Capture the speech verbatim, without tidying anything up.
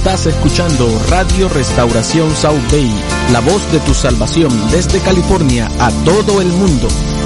Estás escuchando Radio Restauración South Bay, la voz de tu salvación desde California a todo el mundo.